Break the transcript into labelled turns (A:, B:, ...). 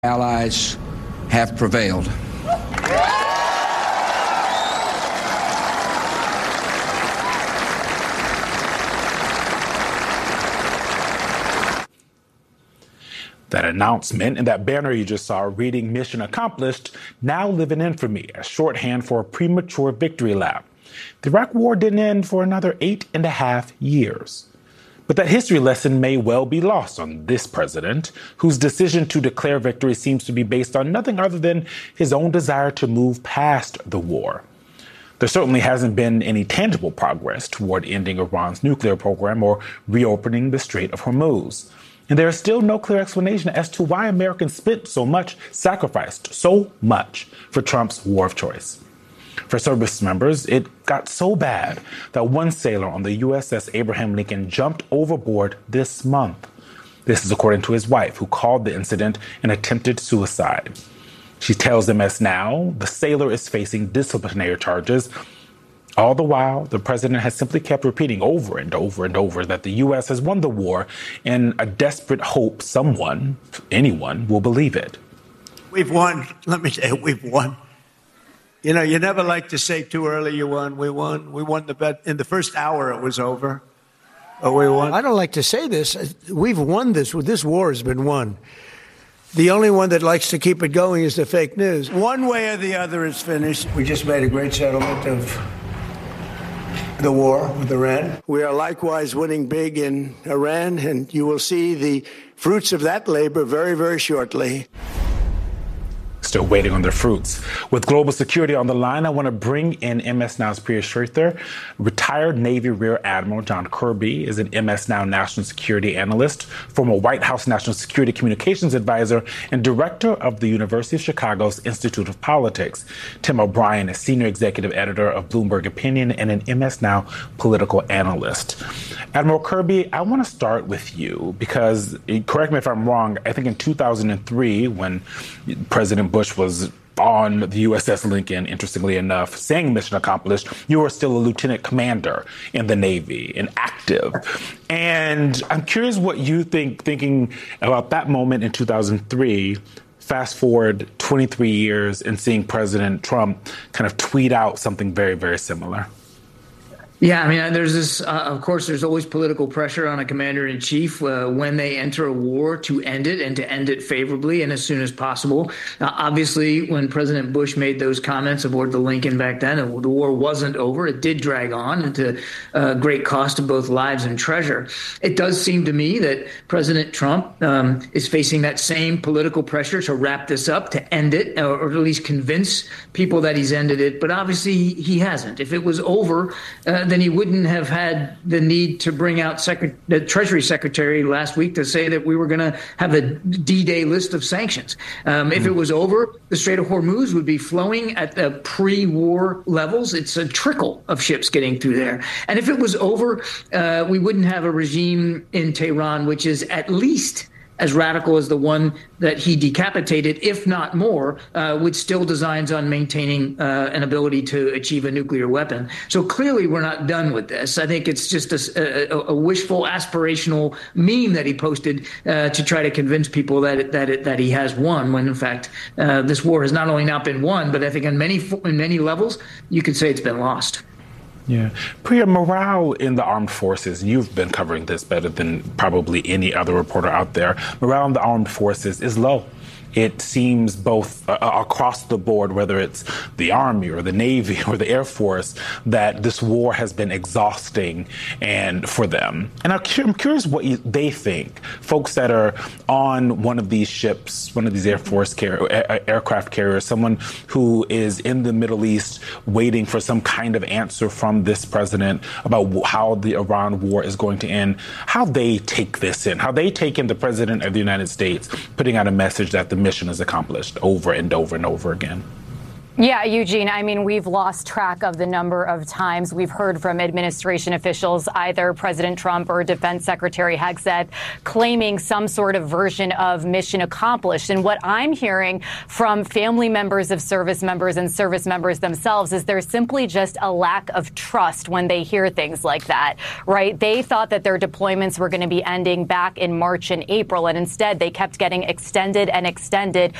A: Allies have prevailed.
B: That announcement and that banner you just saw reading "Mission Accomplished" now live in infamy as shorthand for a premature victory lap. The Iraq War didn't end for another 8.5 years. But that history lesson may well be lost on this president, whose decision to declare victory seems to be based on nothing other than his own desire to move past the war. There certainly hasn't been any tangible progress toward ending Iran's nuclear program or reopening the Strait of Hormuz. And there is still no clear explanation as to why Americans sacrificed so much for Trump's war of choice. For service members, it got so bad that one sailor on the USS Abraham Lincoln jumped overboard this month. This is according to his wife, who called the incident an attempted suicide. She tells MS Now the sailor is facing disciplinary charges. All the while, the president has simply kept repeating over and over and over that the U.S. has won the war in a desperate hope anyone will believe it.
C: We've won. Let me say it, we've won. You know, you never like to say too early you won. We won. We won the bet. In the first hour, it was over. But we won.
D: I don't like to say this. We've won this. This war has been won. The only one that likes to keep it going is the fake news.
C: One way or the other, it's finished. We just made a great settlement of the war with Iran. We are likewise winning big in Iran, and you will see the fruits of that labor very, very shortly.
B: Still waiting on their fruits. With global security on the line, I want to bring in MS Now's Priya Sridhar. Retired Navy Rear Admiral John Kirby is an MS Now national security analyst, former White House National Security Communications Advisor, and director of the University of Chicago's Institute of Politics. Tim O'Brien is senior executive editor of Bloomberg Opinion and an MS Now political analyst. Admiral Kirby, I want to start with you because, correct me if I'm wrong, I think in 2003, when President Bush was on the USS Lincoln, interestingly enough, saying mission accomplished, you were still a lieutenant commander in the Navy and active. And I'm curious what you thinking about that moment in 2003, fast forward 23 years and seeing President Trump kind of tweet out something very, very similar.
E: Yeah, I mean, there's this, of course, there's always political pressure on a commander in chief when they enter a war to end it and to end it favorably and as soon as possible. Obviously, when President Bush made those comments aboard the Lincoln back then, the war wasn't over. It did drag on into great cost of both lives and treasure. It does seem to me that President Trump is facing that same political pressure to wrap this up, to end it, or at least convince people that he's ended it. But obviously, he hasn't. If it was over, then he wouldn't have had the need to bring out the Treasury Secretary last week to say that we were going to have a D-Day list of sanctions. If it was over, the Strait of Hormuz would be flowing at the pre-war levels. It's a trickle of ships getting through there. And if it was over, we wouldn't have a regime in Tehran, which is at least as radical as the one that he decapitated, if not more, with still designs on maintaining an ability to achieve a nuclear weapon. So clearly we're not done with this. I think it's just a wishful, aspirational meme that he posted to try to convince people that he has won, when in fact this war has not only not been won, but I think in many levels you could say it's been lost.
B: Yeah. Priya, morale in the armed forces, you've been covering this better than probably any other reporter out there. Morale in the armed forces is low. It seems both across the board, whether it's the Army or the Navy or the Air Force, that this war has been exhausting and for them. And I'm curious what they think. Folks that are on one of these ships, one of these aircraft carriers, someone who is in the Middle East waiting for some kind of answer from this president about how the Iran war is going to end, how they take this in, how they take in the president of the United States putting out a message that the mission is accomplished over and over and over again.
F: Yeah, Eugene, I mean, we've lost track of the number of times we've heard from administration officials, either President Trump or Defense Secretary Hegseth, claiming some sort of version of mission accomplished. And what I'm hearing from family members of service members and service members themselves is there's simply just a lack of trust when they hear things like that, right? They thought that their deployments were going to be ending back in March and April, and instead they kept getting extended and extended